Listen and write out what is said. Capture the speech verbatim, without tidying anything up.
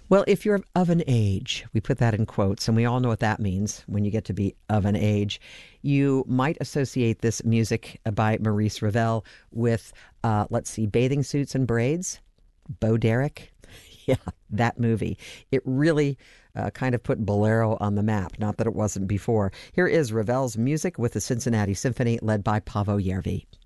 Well, if you're of an age, we put that in quotes, and we all know what that means when you get to be of an age, you might associate this music by Maurice Ravel with, uh, let's see, Bathing Suits and Braids, Bo Derek. Yeah, that movie. It really uh, kind of put Bolero on the map, not that it wasn't before. Here is Ravel's music with the Cincinnati Symphony, led by Paavo Järvi.